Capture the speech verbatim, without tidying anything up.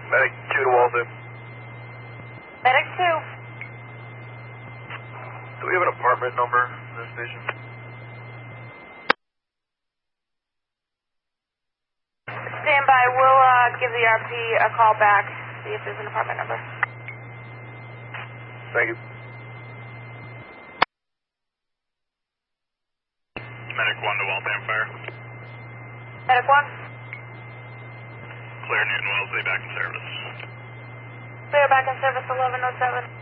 Medic two to Waltham. Medic two. Do we have an apartment number in this station? Stand by. We'll uh, give the R P a call back, see if there's an apartment number. Thank you. Medic one to Waltham Fire. Medic one. Clear Newton Wellesley back in service. Clear back in service eleven oh seven.